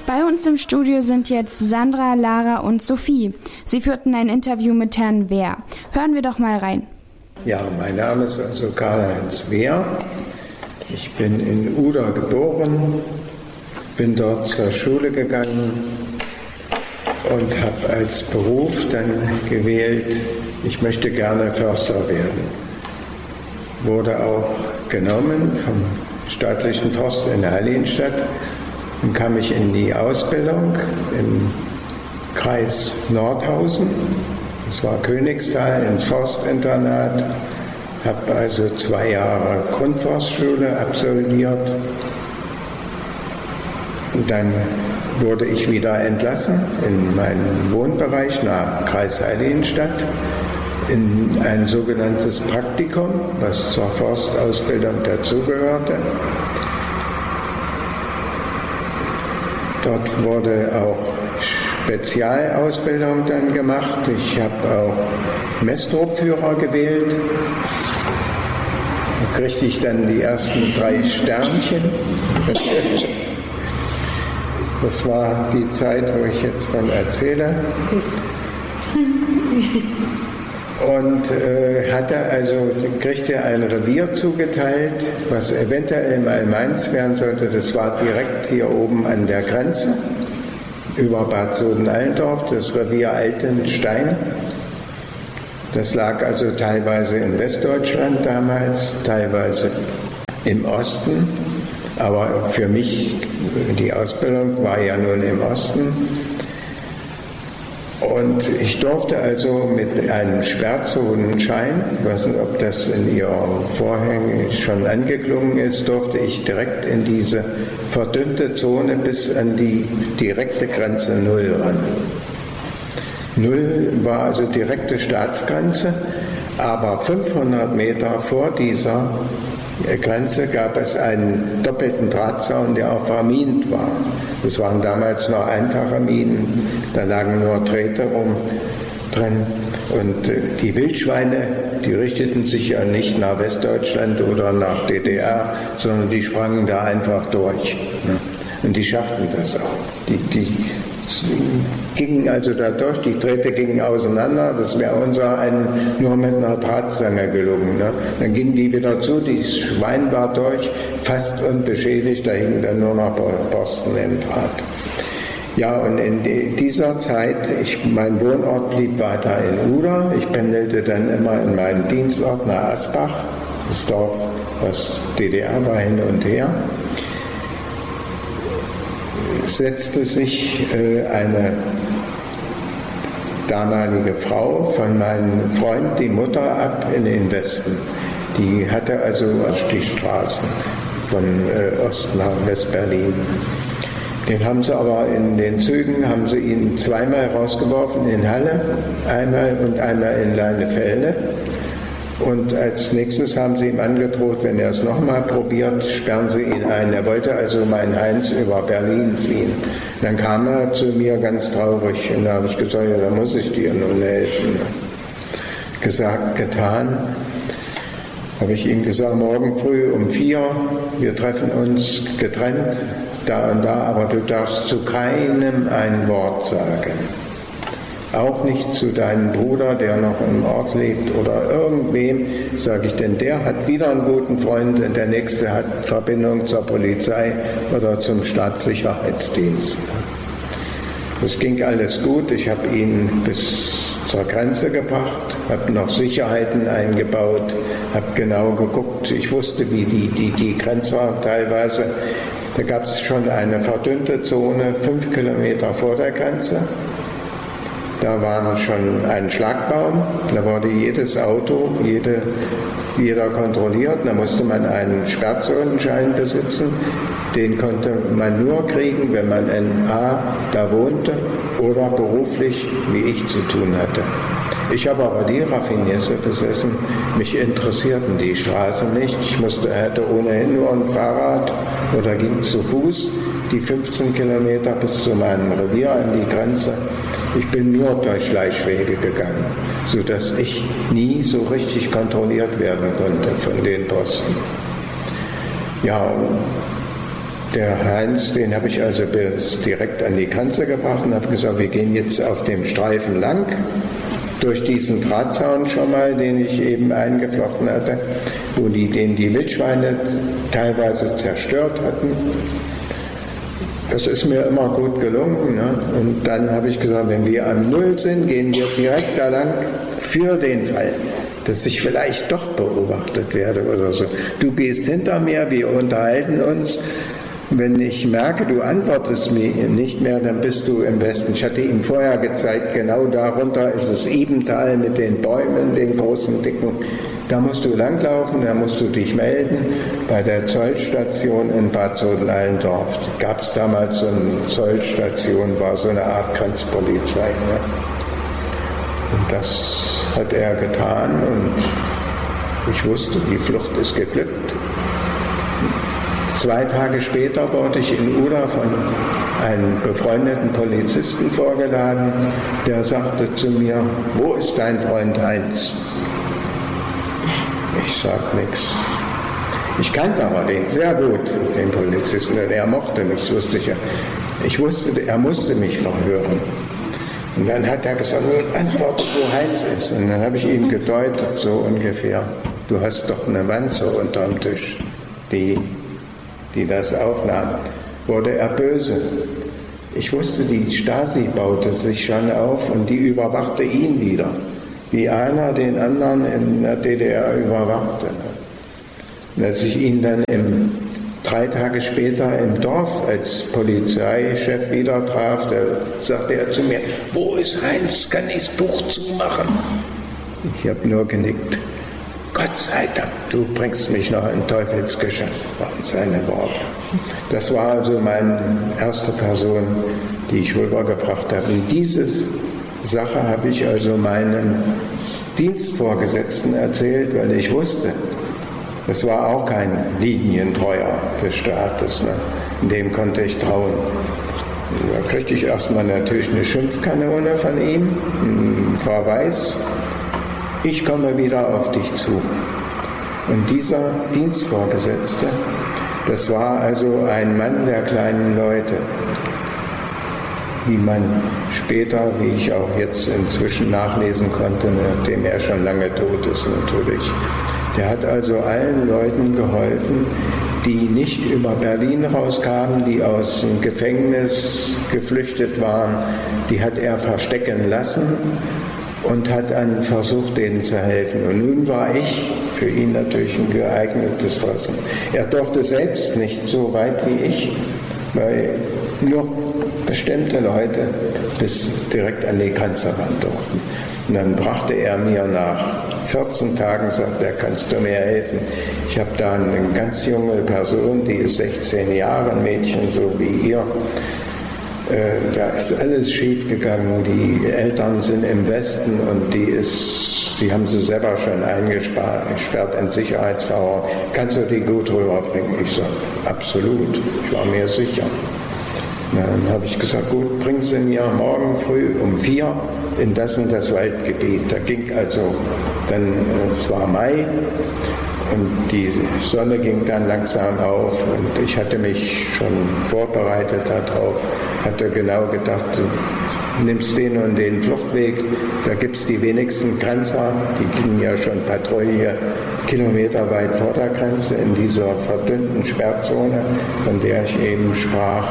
Bei uns im Studio sind jetzt Sandra, Lara und Sophie. Sie führten ein Interview mit Herrn Wehr. Hören wir doch mal rein. Ja, mein Name ist also Karl-Heinz Wehr. Ich bin in Uda geboren, bin dort zur Schule gegangen und habe als Beruf dann gewählt, ich möchte gerne Förster werden. Wurde auch genommen vom staatlichen Forst in der Hallienstadt und kam ich in die Ausbildung im Kreis Nordhausen. Das war Königstal ins Forstinternat. Habe also 2 Jahre Grundforstschule absolviert. Und dann wurde ich wieder entlassen in meinen Wohnbereich nach Kreis Hallienstadt in ein sogenanntes Praktikum, was zur Forstausbildung dazugehörte. Dort wurde auch Spezialausbildung dann gemacht. Ich habe auch Messtruppführer gewählt. Da kriegte ich dann die ersten 3 Sternchen. Das war die Zeit, wo ich jetzt von erzähle. Und kriegte ein Revier zugeteilt, was eventuell mal meins werden sollte. Das war direkt hier oben an der Grenze über Bad Soden-Allendorf, das Revier Altenstein. Das lag also teilweise in Westdeutschland damals, teilweise im Osten. Aber für mich, die Ausbildung war ja nun im Osten. Und ich durfte also mit einem Sperrzonenschein, ich weiß nicht, ob das in Ihren Vorhängen schon angeklungen ist, durfte ich direkt in diese verdünnte Zone bis an die direkte Grenze 0 ran. 0 war also direkte Staatsgrenze, aber 500 Meter vor dieser Grenze gab es einen doppelten Drahtzaun, der auch vermint war. Das waren damals noch einfache Minen, da lagen nur Drähte drin. Und die Wildschweine, die richteten sich ja nicht nach Westdeutschland oder nach DDR, sondern die sprangen da einfach durch. Und die schafften das auch. Die gingen also da durch, die Drähte gingen auseinander, das wäre unser einen nur mit einer Drahtzange gelungen. Ne? Dann gingen die wieder zu, die Schwein war durch, fast unbeschädigt, da hingen dann nur noch Borsten im Draht. Ja, und in dieser Zeit, mein Wohnort blieb weiter in Uda, ich pendelte dann immer in meinen Dienstort nach Asbach, das Dorf, was DDR war, hin und her. Setzte sich eine damalige Frau von meinem Freund, die Mutter, ab in den Westen. Die hatte also Stichstraßen von Ost nach West-Berlin. Den haben sie aber in den Zügen, haben sie ihn 2-mal rausgeworfen in Halle, einmal in Leinefelde. Und als nächstes haben sie ihm angedroht, wenn er es nochmal probiert, sperren sie ihn ein. Er wollte also mein Heinz über Berlin fliehen. Dann kam er zu mir ganz traurig und da habe ich gesagt, ja, da muss ich dir nun helfen. Gesagt, getan. Habe ich ihm gesagt, morgen früh um 4, wir treffen uns getrennt, da und da, aber du darfst zu keinem ein Wort sagen. Auch nicht zu deinem Bruder, der noch im Ort lebt, oder irgendwem, sage ich, denn der hat wieder einen guten Freund und der nächste hat Verbindung zur Polizei oder zum Staatssicherheitsdienst. Das ging alles gut, ich habe ihn bis zur Grenze gebracht, habe noch Sicherheiten eingebaut, habe genau geguckt, ich wusste, wie die Grenze war teilweise. Da gab es schon eine verdünnte Zone 5 Kilometer vor der Grenze. Da war schon ein Schlagbaum, da wurde jedes Auto, jeder kontrolliert, da musste man einen Sperrzonenschein besitzen. Den konnte man nur kriegen, wenn man in A da wohnte oder beruflich, wie ich, zu tun hatte. Ich habe aber die Raffinesse besessen, mich interessierten die Straßen nicht. Ich hätte ohnehin nur ein Fahrrad oder ging zu Fuß die 15 Kilometer bis zu meinem Revier an die Grenze. Ich bin nur durch Schleichwege gegangen, sodass ich nie so richtig kontrolliert werden konnte von den Posten. Ja, Der Heinz, den habe ich also direkt an die Grenze gebracht und habe gesagt, wir gehen jetzt auf dem Streifen lang, durch diesen Drahtzaun schon mal, den ich eben eingeflochten hatte, wo den die Wildschweine teilweise zerstört hatten. Das ist mir immer gut gelungen. Ne? Und dann habe ich gesagt, wenn wir am Null sind, gehen wir direkt da lang für den Fall, dass ich vielleicht doch beobachtet werde oder so. Du gehst hinter mir, wir unterhalten uns. Wenn ich merke, du antwortest mir nicht mehr, dann bist du im Westen. Ich hatte ihm vorher gezeigt, genau darunter ist das Ebental mit den Bäumen, den großen, dicken. Da musst du langlaufen, da musst du dich melden bei der Zollstation in Bad Soden-Allendorf. Gab es damals so eine Zollstation, war so eine Art Grenzpolizei. Ne? Und das hat er getan und ich wusste, die Flucht ist geglückt. 2 Tage später wurde ich in Uda von einem befreundeten Polizisten vorgeladen, der sagte zu mir, wo ist dein Freund Heinz? Ich sag nichts. Ich kannte aber den sehr gut, den Polizisten, denn er mochte mich, das wusste ich ja. Ich wusste, er musste mich verhören. Und dann hat er gesagt, antwort, wo Heinz ist. Und dann habe ich ihm gedeutet, so ungefähr, du hast doch eine Wanze unterm Tisch, die das aufnahm, wurde er böse. Ich wusste, die Stasi baute sich schon auf und die überwachte ihn wieder, wie einer den anderen in der DDR überwachte. Und als ich ihn dann 3 Tage später im Dorf als Polizeichef wieder traf, da sagte er zu mir, wo ist Heinz, kann ich das Buch zumachen? Ich habe nur genickt. Gott sei Dank, du bringst mich noch in Teufelsgeschäft, waren seine Worte. Das war also meine erste Person, die ich rübergebracht habe. Und diese Sache habe ich also meinem Dienstvorgesetzten erzählt, weil ich wusste, das war auch kein Linientreuer des Staates, ne? Dem konnte ich trauen. Da kriegte ich erstmal natürlich eine Schimpfkanone von ihm, einen Verweis. Ich komme wieder auf dich zu. Und dieser Dienstvorgesetzte, das war also ein Mann der kleinen Leute, wie man später, wie ich auch jetzt inzwischen nachlesen konnte, nachdem er schon lange tot ist natürlich. Der hat also allen Leuten geholfen, die nicht über Berlin rauskamen, die aus dem Gefängnis geflüchtet waren, die hat er verstecken lassen und hat dann versucht, denen zu helfen. Und nun war ich für ihn natürlich ein geeignetes Fressen. Er durfte selbst nicht so weit wie ich, weil nur bestimmte Leute bis direkt an die Grenze ran durften. Und dann brachte er mir nach 14 Tagen, sagte er, kannst du mir helfen? Ich habe da eine ganz junge Person, die ist 16 Jahre, ein Mädchen so wie ihr. Da ist alles schief gegangen. Die Eltern sind im Westen und die haben sie selber schon eingesperrt in Sicherheitsverwahrung. Kannst du die gut rüberbringen? Ich sagte, absolut. Ich war mir sicher. Dann habe ich gesagt, gut, bringen Sie mir morgen früh um 4 in das und das Waldgebiet. Da ging also dann, es war Mai und die Sonne ging dann langsam auf und ich hatte mich schon vorbereitet darauf, hatte genau gedacht, du nimmst den und den Fluchtweg, da gibt es die wenigsten Grenzer, die gingen ja schon Patrouille kilometerweit vor der Grenze in dieser verdünnten Sperrzone, von der ich eben sprach.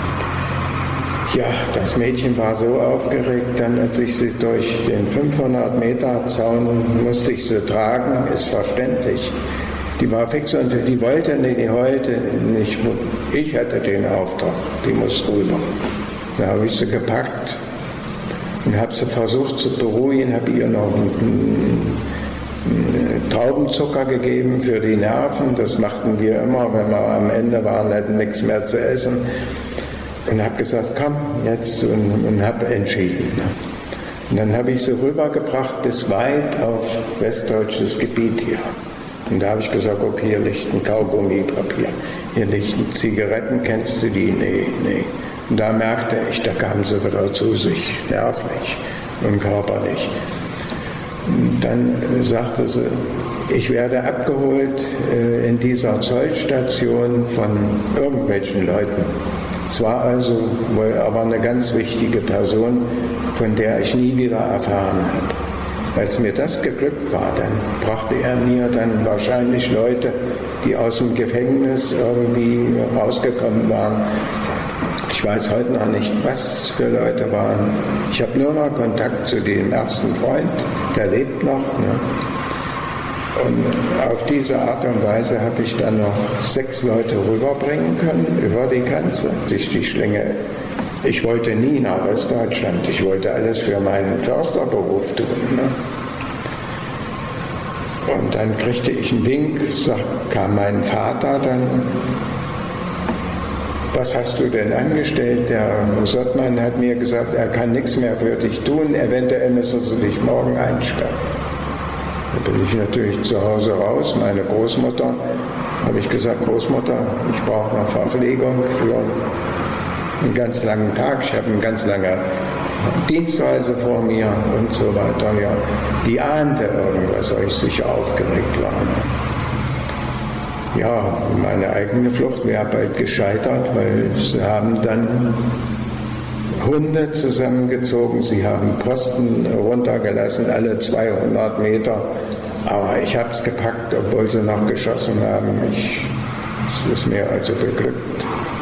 Ja, das Mädchen war so aufgeregt, dann als ich sie durch den 500 Meter Zaun musste ich sie tragen, ist verständlich. Die war fix und die wollte nicht, die heulte nicht. Ich hatte den Auftrag, die muss rüber. Da habe ich sie gepackt und habe sie versucht zu beruhigen, habe ihr noch einen Traubenzucker gegeben für die Nerven. Das machten wir immer, wenn wir am Ende waren, hatten nichts mehr zu essen. Und habe gesagt, komm jetzt, und habe entschieden. Und dann habe ich sie rübergebracht bis weit auf westdeutsches Gebiet hier. Und da habe ich gesagt, okay, hier liegt ein Kaugummipapier, hier liegen Zigaretten, kennst du die? Nee. Und da merkte ich, da kamen sie wieder zu sich, nervlich und körperlich. Dann sagte sie, ich werde abgeholt in dieser Zollstation von irgendwelchen Leuten. Es war also wohl aber eine ganz wichtige Person, von der ich nie wieder erfahren habe. Als mir das geglückt war, dann brachte er mir dann wahrscheinlich Leute, die aus dem Gefängnis irgendwie rausgekommen waren. Ich weiß heute noch nicht, was für Leute waren. Ich habe nur noch Kontakt zu dem ersten Freund, der lebt noch. Ne? Und auf diese Art und Weise habe ich dann noch 6 Leute rüberbringen können über die Grenze. Die Schlinge. Ich wollte nie nach Ostdeutschland. Ich wollte alles für meinen Försterberuf tun. Ne? Und dann kriegte ich einen Wink, kam mein Vater dann. Was hast du denn angestellt? Der Sottmann hat mir gesagt, er kann nichts mehr für dich tun, eventuell müssen sie dich morgen einsperren. Da bin ich natürlich zu Hause raus, meine Großmutter, habe ich gesagt, Großmutter, ich brauche noch Verpflegung für einen ganz langen Tag, ich habe eine ganz lange Dienstreise vor mir und so weiter. Ja. Die ahnte irgendwas, weil ich sicher aufgeregt war. Ja, meine eigene Flucht wäre bald gescheitert, weil sie haben dann Hunde zusammengezogen, sie haben Posten runtergelassen, alle 200 Meter. Aber ich habe es gepackt, obwohl sie noch geschossen haben. Es ist mir also geglückt.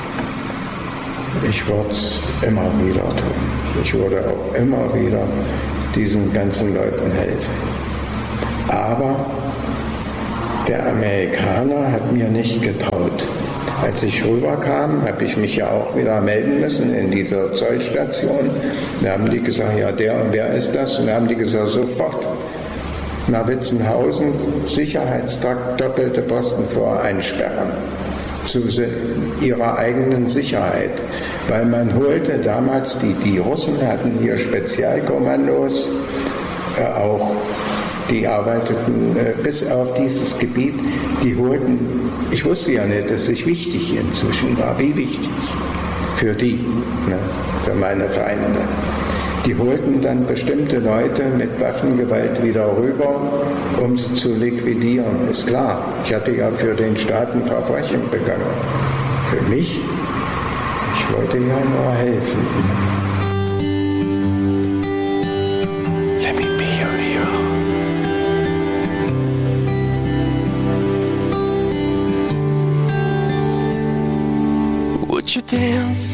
Ich würde es immer wieder tun. Ich würde auch immer wieder diesen ganzen Leuten helfen. Aber der Amerikaner hat mir nicht getraut. Als ich rüberkam, habe ich mich ja auch wieder melden müssen in dieser Zollstation. Da haben die gesagt, ja, der und der ist das. Und da haben die gesagt, sofort nach Witzenhausen, Sicherheitstrakt, doppelte Posten vor einsperren. Zu ihrer eigenen Sicherheit. Weil man holte damals, die Russen hatten hier Spezialkommandos, auch die arbeiteten bis auf dieses Gebiet, die holten, ich wusste ja nicht, dass ich wichtig inzwischen war, wie wichtig für die, ne, für meine Feinde. Die holten dann bestimmte Leute mit Waffengewalt wieder rüber, um es zu liquidieren. Ist klar, ich hatte ja für den Staat ein Verbrechen begangen. Für mich, ich wollte ja nur helfen.